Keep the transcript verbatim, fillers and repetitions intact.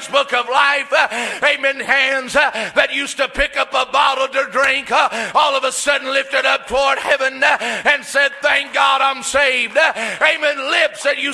Lamb's Book of Life. Amen. Hands that used to pick up a bottle to drink, all of a sudden lifted up toward heaven and said, thank God I'm saved. Amen. Lips that used